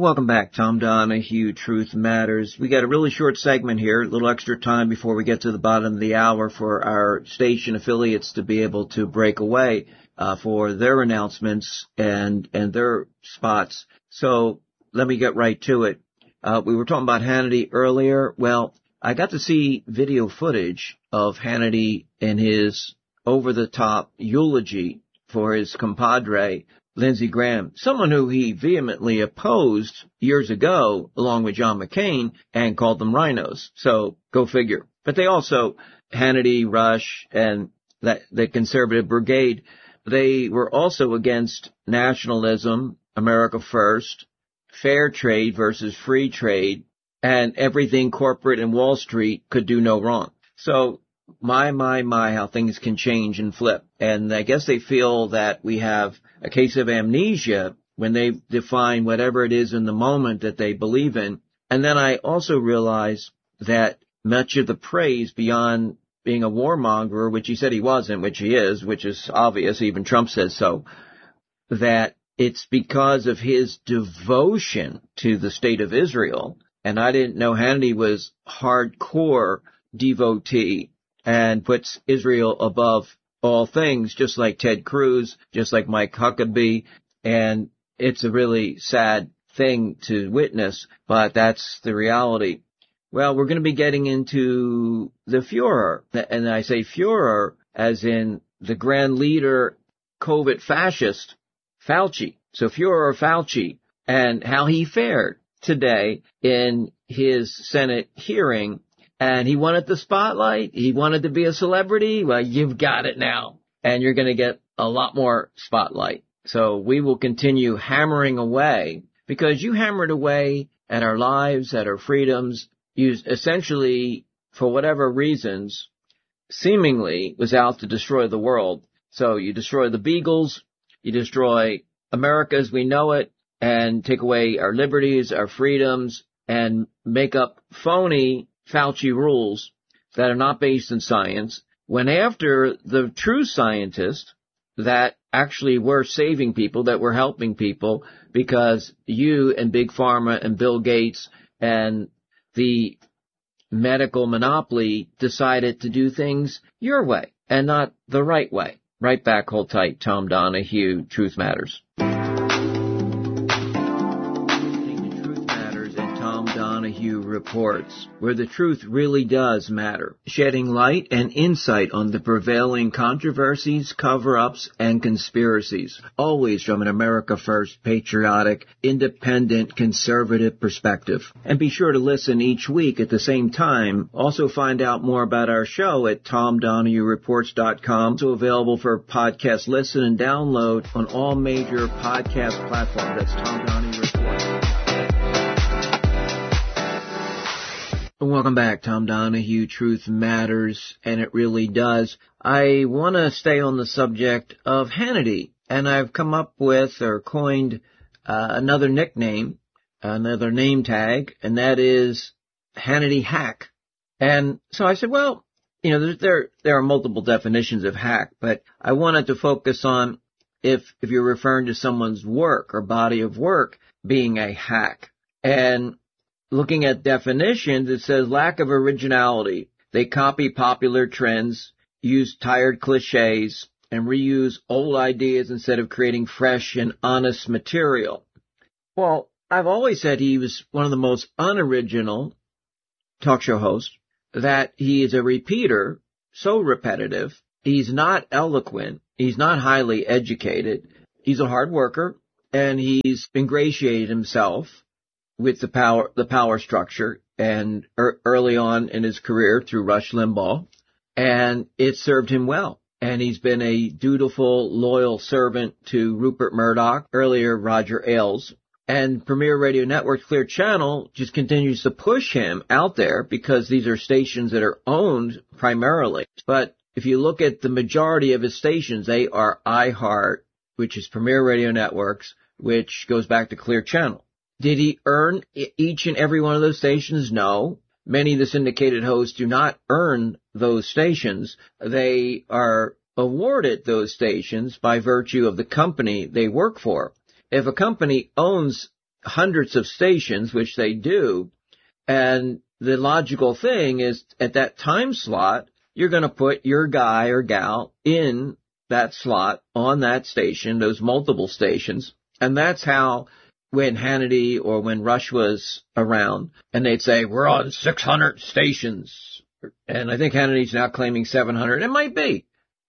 Welcome back, Tom Donahue, Truth Matters. We got a really short segment here, a little extra time before we get to the bottom of the hour for our station affiliates to be able to break away for their announcements and their spots. So let me get right to it. We were talking about Hannity earlier. Well, I got to see video footage of Hannity in his over-the-top eulogy for his compadre, Lindsey Graham, someone who he vehemently opposed years ago, along with John McCain, and called them rhinos. So go figure. But they also, Hannity, Rush, and the conservative brigade, they were also against nationalism, America first, fair trade versus free trade, and everything corporate and Wall Street could do no wrong. So my, how things can change and flip. And I guess they feel that we have a case of amnesia when they define whatever it is in the moment that they believe in. And then I also realize that much of the praise beyond being a warmonger, which he said he wasn't, which he is, which is obvious, even Trump says so, that it's because of his devotion to the state of Israel. And I didn't know Hannity was hardcore devotee and puts Israel above all things, just like Ted Cruz, just like Mike Huckabee. And it's a really sad thing to witness, but that's the reality. Well, we're going to be getting into the Fuhrer, and I say Fuhrer as in the grand leader, COVID fascist, Fauci. So Fuhrer Fauci, and how he fared today in his Senate hearing. And he wanted the spotlight. He wanted to be a celebrity. Well, you've got it now. And you're going to get a lot more spotlight. So we will continue hammering away, because you hammered away at our lives, at our freedoms. You essentially, for whatever reasons, seemingly was out to destroy the world. So you destroy the Beagles, you destroy America as we know it, and take away our liberties, our freedoms, and make up phony Fauci rules that are not based in science, when after the true scientists that actually were saving people, that were helping people, because you and Big Pharma and Bill Gates and the medical monopoly decided to do things your way and not the right way. Right back, hold tight. Tom Donahue, Truth Matters. Donahue Reports, where the truth really does matter, shedding light and insight on the prevailing controversies, cover-ups, and conspiracies, always from an America First, patriotic, independent, conservative perspective. And be sure to listen each week at the same time. Also find out more about our show at TomDonahueReports.com, so available for podcast listen and download on all major podcast platforms. That's Tom Donahue Reports. Welcome back, Tom Donahue, Truth Matters, and it really does. I want to stay on the subject of Hannity, and I've come up with or coined another nickname, another name tag, and that is Hannity Hack. And so I said, well, you know, there are multiple definitions of hack, but I wanted to focus on if you're referring to someone's work or body of work being a hack. And looking at definitions, it says lack of originality. They copy popular trends, use tired cliches, and reuse old ideas instead of creating fresh and honest material. Well, I've always said he was one of the most unoriginal talk show hosts, that he is a repeater, so repetitive. He's not eloquent. He's not highly educated. He's a hard worker, and he's ingratiated himself with the power structure, and early on in his career through Rush Limbaugh, and it served him well. And he's been a dutiful, loyal servant to Rupert Murdoch, earlier Roger Ailes, and Premier Radio Network Clear Channel just continues to push him out there because these are stations that are owned primarily. But if you look at the majority of his stations, they are iHeart, which is Premier Radio Networks, which goes back to Clear Channel. Did he earn each and every one of those stations? No. Many of the syndicated hosts do not earn those stations. They are awarded those stations by virtue of the company they work for. If a company owns hundreds of stations, which they do. And the logical thing is at that time slot, you're going to put your guy or gal in that slot on that station, those multiple stations. And that's how when Hannity or when Rush was around and they'd say, we're on 600 stations. And I think Hannity's now claiming 700. It might be.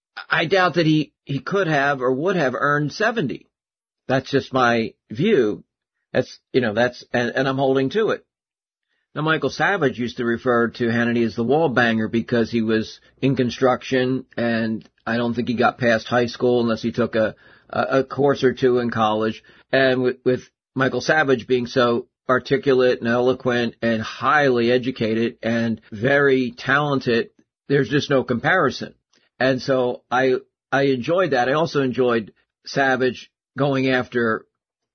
I doubt that he could have or would have earned 70. That's just my view. And I'm holding to it. Now, Michael Savage used to refer to Hannity as the wall banger because he was in construction, and I don't think he got past high school unless he took a course or two in college. And with Michael Savage being so articulate and eloquent and highly educated and very talented, there's just no comparison. And so I enjoyed that. I also enjoyed Savage going after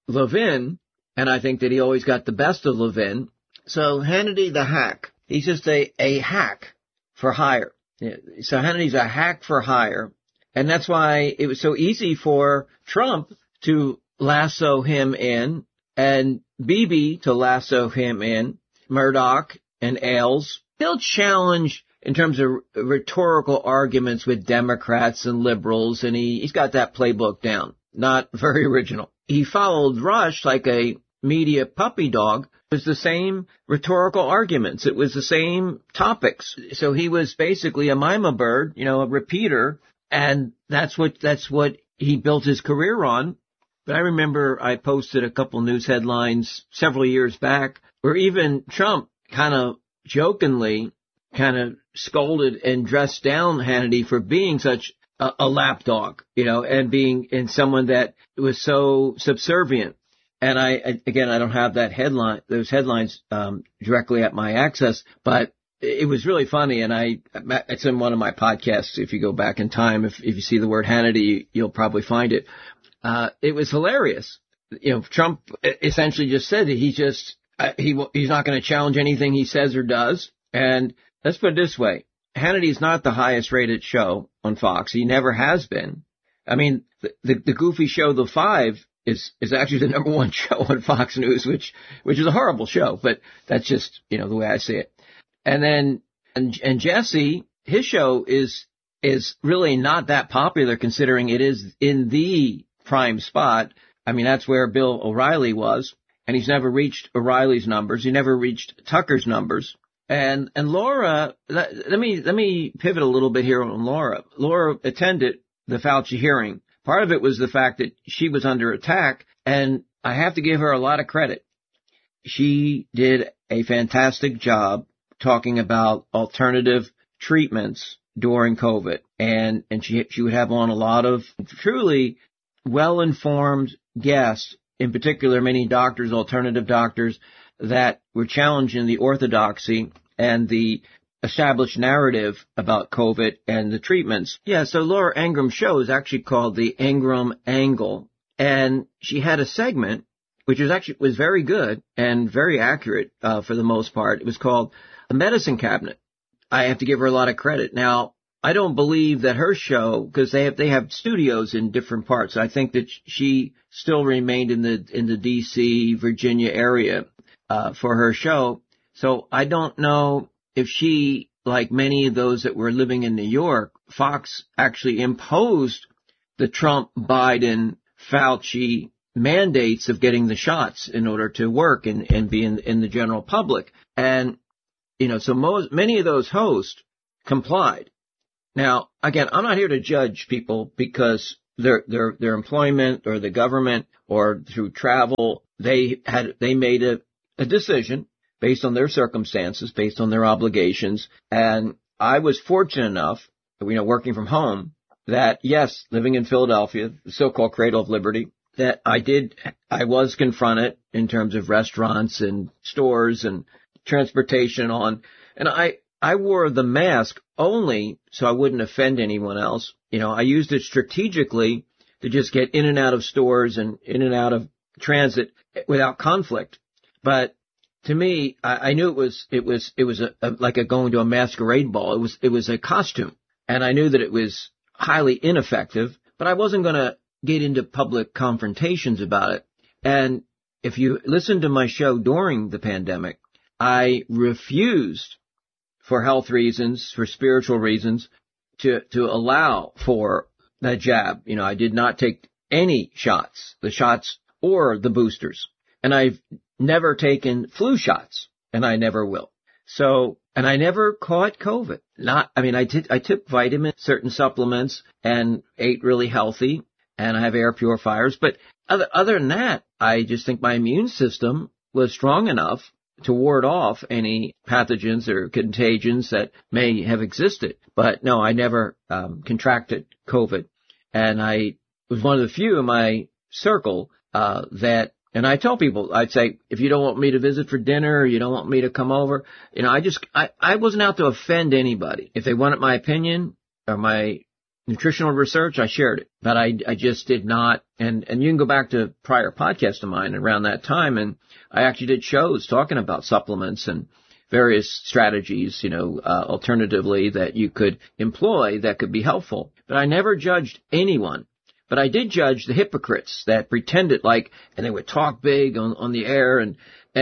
Levin, and I think that he always got the best of Levin. So Hannity the hack, he's just a hack for hire. So Hannity's a hack for hire, and that's why it was so easy for Trump to lasso him in and Bibi to lasso him in, Murdoch and Ailes. He'll challenge in terms of rhetorical arguments with Democrats and liberals, and he's got that playbook down. Not very original. He followed Rush like a media puppy dog. It was the same rhetorical arguments. It was the same topics. So he was basically a mima bird, a repeater, and that's what he built his career on. But I remember I posted a couple news headlines several years back where even Trump kind of jokingly kind of scolded and dressed down Hannity for being such a lapdog, and being someone that was so subservient. And I don't have those headlines directly at my access, but it was really funny. And it's in one of my podcasts. If you go back in time, if you see the word Hannity, you'll probably find it. It was hilarious. Trump essentially just said that he's not going to challenge anything he says or does. And let's put it this way. Hannity's not the highest rated show on Fox. He never has been. I mean, the goofy show, The Five, is actually the number one show on Fox News, which is a horrible show, but that's just, the way I see it. And then, and Jesse, his show is really not that popular considering it is in the prime spot. I mean, that's where Bill O'Reilly was, and he's never reached O'Reilly's numbers. He never reached Tucker's numbers. And Laura, let me pivot a little bit here on Laura. Laura attended the Fauci hearing. Part of it was the fact that she was under attack, and I have to give her a lot of credit. She did a fantastic job talking about alternative treatments during COVID, and she would have on a lot of truly well-informed guests, in particular many doctors, alternative doctors, that were challenging the orthodoxy and the established narrative about COVID and the treatments. Yeah, so Laura Ingram's show is actually called the Ingram Angle, and she had a segment which was very good and very accurate for the most part. It was called The Medicine Cabinet. I have to give her a lot of credit. Now, I don't believe that her show, because they have studios in different parts. I think that she still remained in the D.C., Virginia area for her show. So I don't know if she, like many of those that were living in New York, Fox actually imposed the Trump, Biden, Fauci mandates of getting the shots in order to work and be in the general public. And, so many of those hosts complied. Now, again, I'm not here to judge people because their employment or the government or through travel, they made a decision based on their circumstances, based on their obligations. And I was fortunate enough, working from home, that yes, living in Philadelphia, the so-called cradle of liberty, that I was confronted in terms of restaurants and stores and transportation on, and I wore the mask only so I wouldn't offend anyone else. I used it strategically to just get in and out of stores and in and out of transit without conflict. But to me, I knew it was like going to a masquerade ball. It was a costume, and I knew that it was highly ineffective, but I wasn't going to get into public confrontations about it. And if you listen to my show during the pandemic, I refused, for health reasons, for spiritual reasons, to allow for that jab. I did not take any shots, the shots or the boosters. And I've never taken flu shots, and I never will. So, and I never caught COVID. I took vitamins, certain supplements, and ate really healthy, and I have air purifiers. But other than that, I just think my immune system was strong enough to ward off any pathogens or contagions that may have existed. But no, I never contracted COVID. And I was one of the few in my circle and I tell people, I'd say, if you don't want me to visit for dinner, or you don't want me to come over, I wasn't out to offend anybody. If they wanted my opinion or my nutritional research, I shared it. But I just did not. And you can go back to prior podcasts of mine around that time, and I actually did shows talking about supplements and various strategies, alternatively that you could employ that could be helpful. But I never judged anyone. But I did judge the hypocrites that pretended and they would talk big on the air, and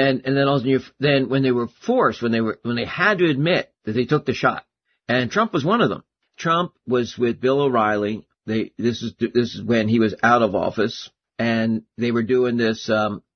then when they were forced, when they had to admit that they took the shot. And Trump was one of them. Trump was with Bill O'Reilly. This is when he was out of office, and they were doing this,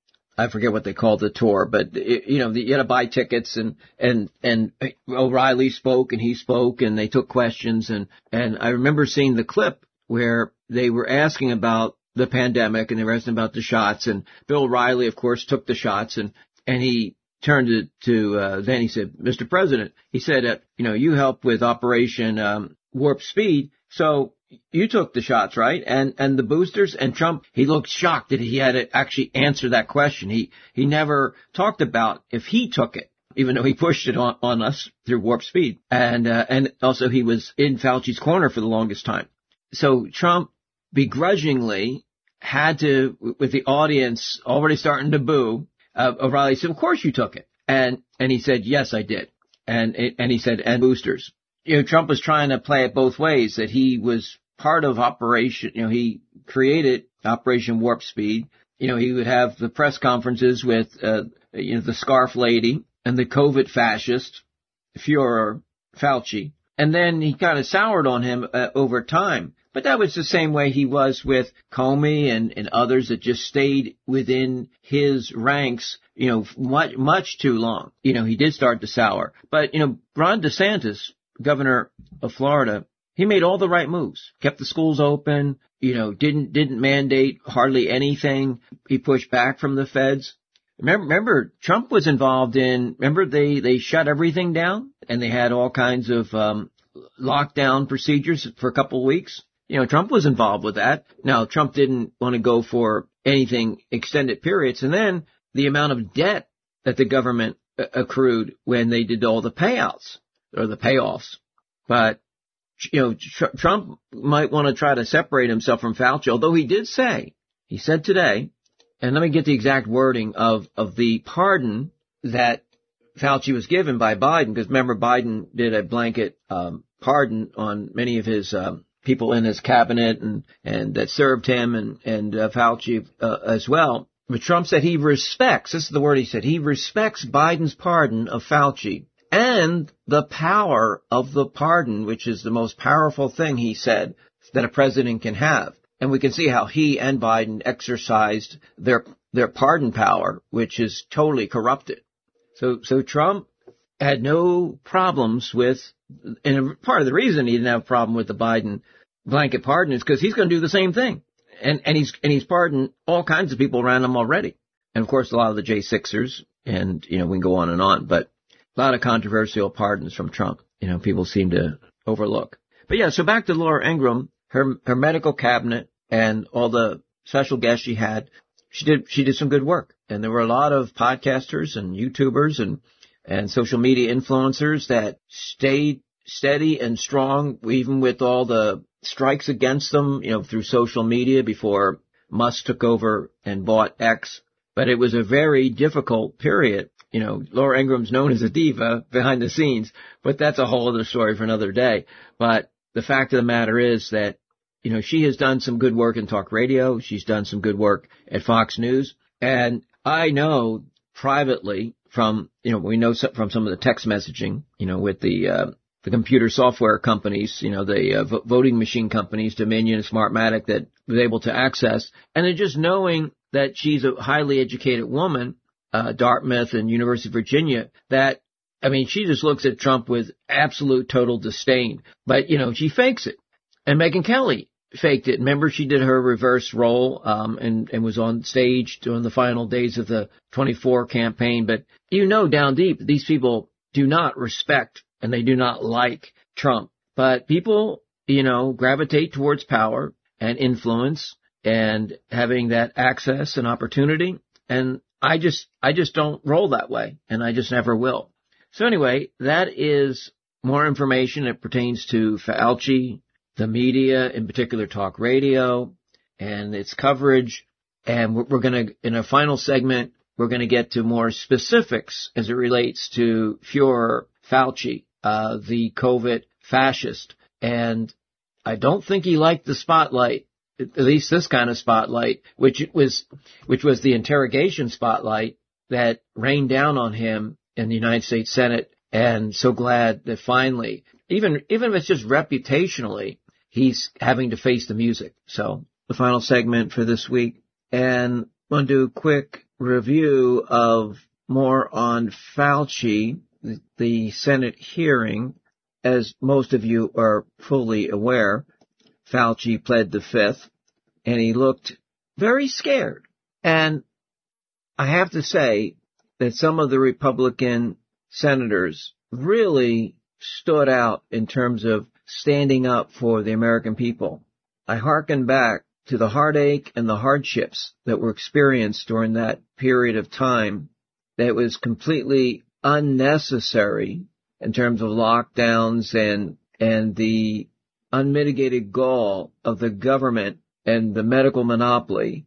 I forget what they called the tour, but you had to buy tickets, and O'Reilly spoke and he spoke and they took questions, and I remember seeing the clip where they were asking about the pandemic and they were asking about the shots, and Bill O'Reilly, of course, took the shots, and he turned to then he said, Mr. President, he said, you helped with Operation Warp Speed, so you took the shots, right? And the boosters. And Trump, he looked shocked that he had to actually answer that question. He never talked about if he took it, even though he pushed it on us through Warp Speed. And also he was in Fauci's corner for the longest time. So Trump begrudgingly had to, with the audience already starting to boo, O'Reilly said, of course you took it. And he said, yes, I did. And he said, and boosters. Trump was trying to play it both ways, that he was part of Operation, he created Operation Warp Speed. He would have the press conferences with, the scarf lady and the COVID fascist, Führer, Fauci. And then he kind of soured on him over time. But that was the same way he was with Comey and others that just stayed within his ranks, much too long. He did start to sour. But, Ron DeSantis, governor of Florida, he made all the right moves, kept the schools open, didn't mandate hardly anything. He pushed back from the feds. Remember, Trump was involved they shut everything down and they had all kinds of, lockdown procedures for a couple of weeks. Trump was involved with that. Now, Trump didn't want to go for anything extended periods. And then the amount of debt that the government accrued when they did all the payouts or the payoffs. But, Trump might want to try to separate himself from Fauci, although he said today, and let me get the exact wording of the pardon that Fauci was given by Biden, because remember, Biden did a blanket pardon on many of his people in his cabinet and that served him and Fauci as well. But Trump said he respects, this is the word he said, he respects Biden's pardon of Fauci and the power of the pardon, which is the most powerful thing, he said, that a president can have. And we can see how he and Biden exercised their pardon power, which is totally corrupted. So Trump had no problems with, and part of the reason he didn't have a problem with the Biden blanket pardon is because he's going to do the same thing. And he's pardoned all kinds of people around him already. And of course, a lot of the J6ers, and, we can go on, but a lot of controversial pardons from Trump, people seem to overlook. But yeah, so back to Laura Ingraham, her medical cabinet and all the special guests she had, she did some good work. And there were a lot of podcasters and YouTubers and social media influencers that stayed steady and strong, even with all the strikes against them, through social media before Musk took over and bought X. But it was a very difficult period. Laura Ingraham's known as a diva behind the scenes, but that's a whole other story for another day. But the fact of the matter is that, she has done some good work in talk radio. She's done some good work at Fox News. And I know privately from, we know from some of the text messaging, with the computer software companies, the voting machine companies, Dominion and Smartmatic, that was able to access. And then just knowing that she's a highly educated woman, Dartmouth and University of Virginia, that, she just looks at Trump with absolute total disdain. But, she fakes it. And Megyn Kelly faked it. Remember, she did her reverse role, and was on stage during the final days of the 24 campaign. But down deep, these people do not respect and they do not like Trump. But people, gravitate towards power and influence and having that access and opportunity. And I just don't roll that way, and I just never will. So anyway, that is more information that pertains to Fauci, the media, in particular talk radio, and its coverage. And we're going to, in a final segment, we're going to get to more specifics as it relates to Führer Fauci, the COVID fascist. And I don't think he liked the spotlight, at least this kind of spotlight, which was the interrogation spotlight that rained down on him in the United States Senate. And so glad that finally, even if it's just reputationally, he's having to face the music. So the final segment for this week. And I'm going to do a quick review of more on Fauci, the Senate hearing. As most of you are fully aware, Fauci pled the fifth, and he looked very scared. And I have to say that some of the Republican senators really stood out in terms of standing up for the American people. I hearken back to the heartache and the hardships that were experienced during that period of time that was completely unnecessary in terms of lockdowns and the unmitigated gall of the government and the medical monopoly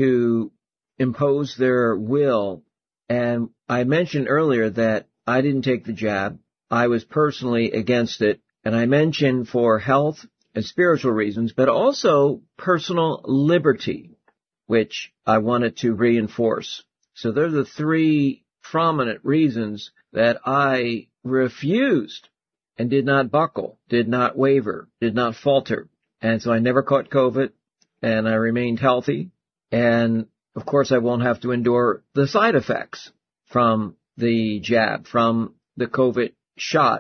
to impose their will. And I mentioned earlier that I didn't take the jab. I was personally against it. And I mentioned for health and spiritual reasons, but also personal liberty, which I wanted to reinforce. So they're the three prominent reasons that I refused and did not buckle, did not waver, did not falter. And so I never caught COVID, and I remained healthy. And of course, I won't have to endure the side effects from the jab, from the COVID shot.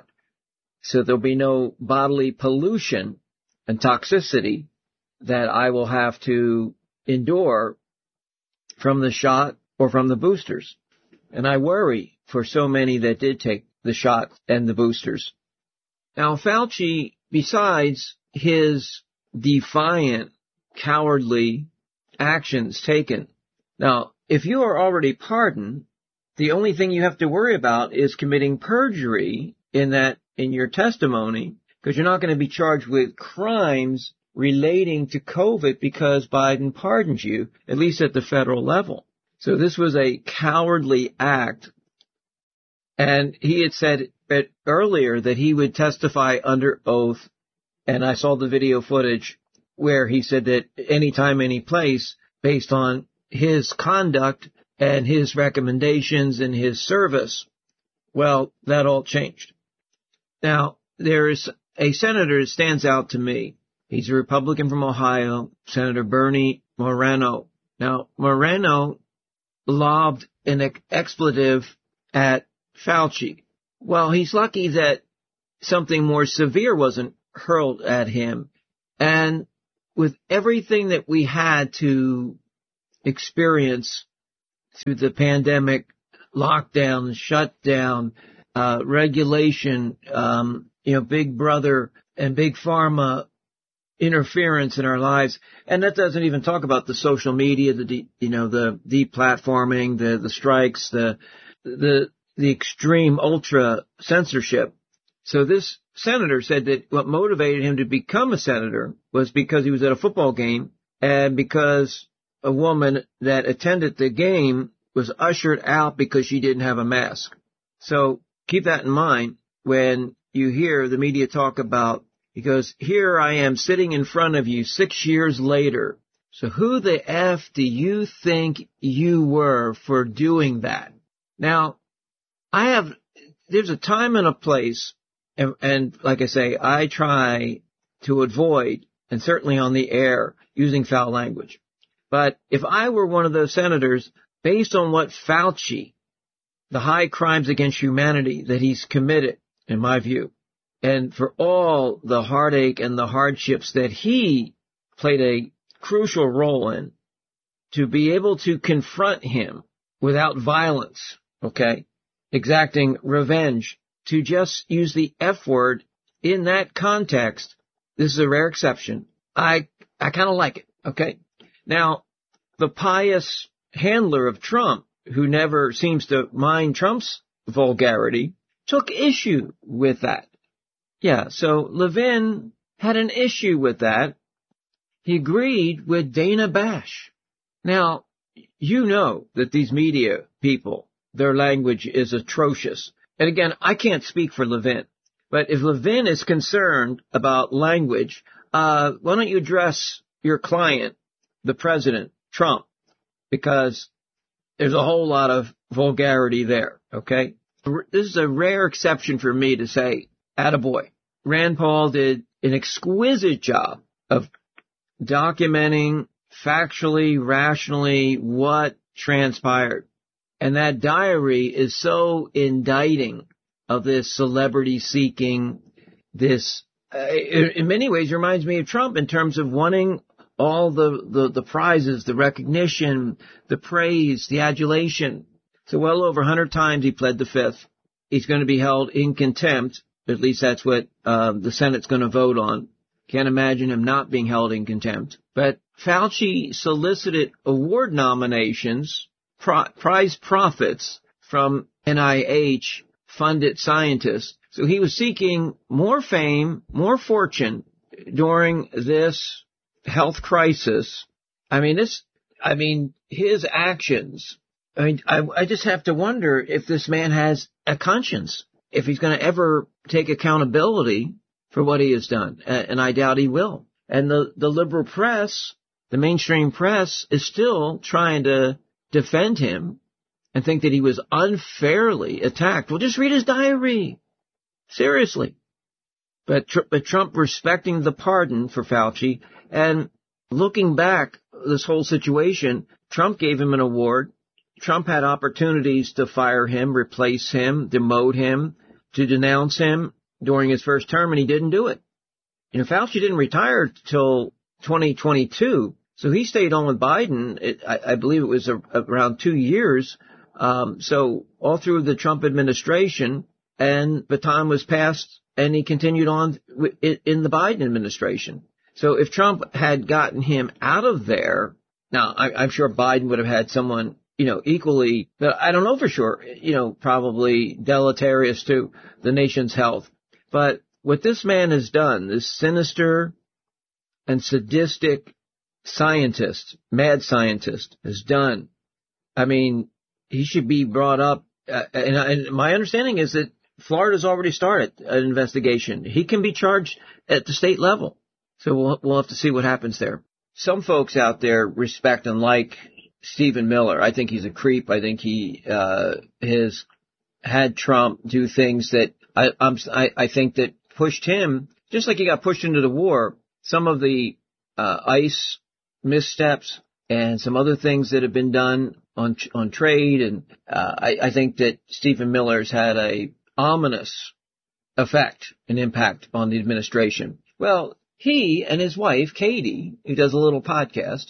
So there'll be no bodily pollution and toxicity that I will have to endure from the shot or from the boosters. And I worry for so many that did take the shot and the boosters. Now, Fauci, besides his defiant, cowardly actions taken, now, if you are already pardoned, the only thing you have to worry about is committing perjury in your testimony, because you're not going to be charged with crimes relating to COVID because Biden pardoned you, at least at the federal level. So this was a cowardly act. And he had said earlier that he would testify under oath. And I saw the video footage where he said that anytime, any place, based on his conduct and his recommendations and his service. Well, that all changed. Now, there is a senator that stands out to me. He's a Republican from Ohio, Senator Bernie Moreno. Now, Moreno lobbed an expletive at Fauci. Well, he's lucky that something more severe wasn't hurled at him. And with everything that we had to experience through the pandemic, lockdown, shutdown, regulation, Big Brother and Big Pharma interference in our lives. And that doesn't even talk about the social media, the deplatforming, the strikes, the extreme ultra censorship. So this senator said that what motivated him to become a senator was because he was at a football game and because a woman that attended the game was ushered out because she didn't have a mask. So keep that in mind when you hear the media talk about, because here I am sitting in front of you 6 years later, So who the F do you think you were for doing that? Now, there's a time and a place, and like I say, I try to avoid, and certainly on the air, using foul language. But if I were one of those senators, based on what Fauci, the high crimes against humanity that he's committed, in my view, and for all the heartache and the hardships that he played a crucial role in, to be able to confront him without violence, okay, exacting revenge, to just use the F word in that context, this is a rare exception. I kind of like it, okay? Now, the pious handler of Trump, who never seems to mind Trump's vulgarity, took issue with that. Yeah, so Levin had an issue with that. He agreed with Dana Bash. Now, you know that these media people, their language is atrocious. And again, I can't speak for Levin. But if Levin is concerned about language, why don't you address your client, the president, Trump? Because there's a whole lot of vulgarity there, okay? This is a rare exception for me to say, attaboy. Rand Paul did an exquisite job of documenting factually, rationally what transpired. And that diary is so indicting of this celebrity seeking, this, in many ways reminds me of Trump in terms of wanting all the prizes, the recognition, the praise, the adulation. So well over 100 times he pled the fifth. He's going to be held in contempt. At least that's what the Senate's going to vote on. Can't imagine him not being held in contempt. But Fauci solicited award nominations, prize profits from NIH-funded scientists. So he was seeking more fame, more fortune during this health crisis. His actions. I just have to wonder if this man has a conscience, if he's going to ever take accountability for what he has done. And I doubt he will. And the liberal press, the mainstream press, is still trying to defend him and think that he was unfairly attacked. Well, just read his diary. Seriously. But Trump respecting the pardon for Fauci and looking back, this whole situation, Trump gave him an award. Trump had opportunities to fire him, replace him, demote him, to denounce him during his first term, and he didn't do it. Fauci didn't retire till 2022, so he stayed on with Biden. I believe it was around 2 years. So all through the Trump administration, and baton was passed, and he continued on in the Biden administration. So if Trump had gotten him out of there, now I'm sure Biden would have had someone, equally, but I don't know for sure, probably deleterious to the nation's health. But what this man has done, this sinister and sadistic scientist, mad scientist, has done, he should be brought up. And my understanding is that Florida's already started an investigation. He can be charged at the state level. So we'll have to see what happens there. Some folks out there respect and like Stephen Miller. I think he's a creep. I think he has had Trump do things that I think that pushed him, just like he got pushed into the war. Some of the ICE missteps and some other things that have been done on trade, and I think that Stephen Miller's had a ominous effect and impact on the administration. Well, he and his wife, Katie, who does a little podcast,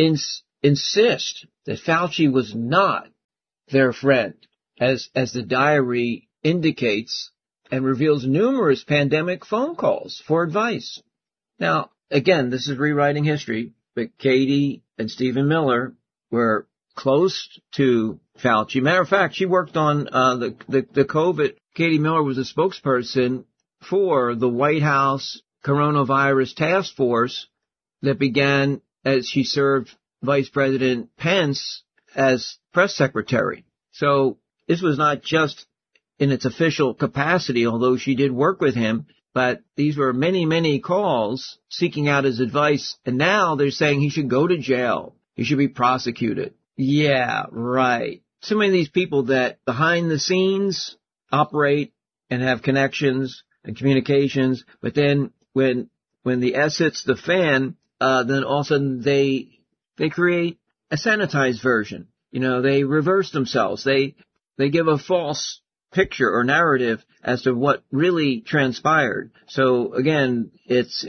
insist that Fauci was not their friend, as the diary indicates, and reveals numerous pandemic phone calls for advice. Now, again, this is rewriting history, but Katie and Stephen Miller were close to Fauci. Matter of fact, she worked on the COVID. Katie Miller was a spokesperson for the White House coronavirus task force that began as she served Vice President Pence as press secretary. So this was not just in its official capacity, although she did work with him. But these were many, many calls seeking out his advice. And now they're saying he should go to jail. He should be prosecuted. Yeah, right. So many of these people that behind the scenes operate and have connections and communications, but then when the S hits the fan, then all of a sudden they create a sanitized version. They reverse themselves. They give a false picture or narrative as to what really transpired. So again, it's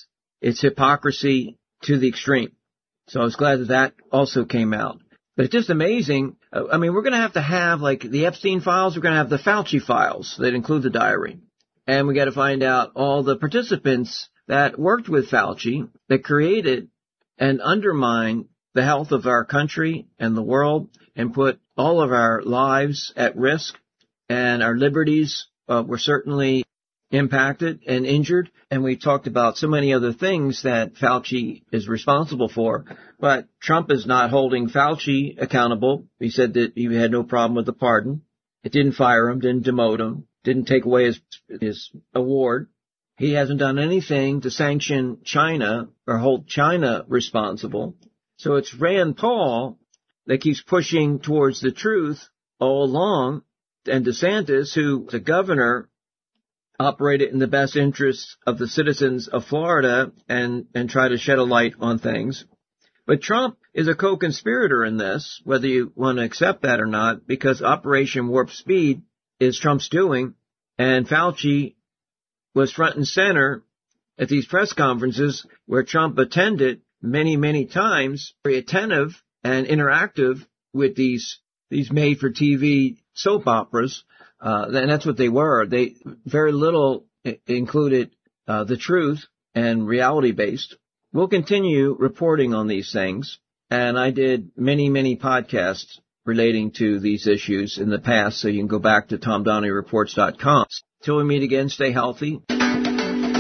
hypocrisy to the extreme. So I was glad that also came out. But it's just amazing. I mean, we're going to have like the Epstein files. We're going to have the Fauci files that include the diary. And we got to find out all the participants that worked with Fauci that created and undermined the health of our country and the world and put all of our lives at risk. And our liberties were certainly impacted and injured. And we talked about so many other things that Fauci is responsible for. But Trump is not holding Fauci accountable. He said that he had no problem with the pardon. It didn't fire him, didn't demote him, didn't take away his award. He hasn't done anything to sanction China or hold China responsible. So it's Rand Paul that keeps pushing towards the truth all along. And DeSantis, who the governor, operated in the best interests of the citizens of Florida and try to shed a light on things. But Trump is a co-conspirator in this, whether you want to accept that or not, because Operation Warp Speed is Trump's doing, and Fauci was front and center at these press conferences where Trump attended many, many times, very attentive and interactive with these made-for-TV soap operas, and that's what they were. They very little included the truth and reality-based. We'll continue reporting on these things, and I did many, many podcasts relating to these issues in the past, so you can go back to TomDonnieReports.com. Till we meet again, stay healthy.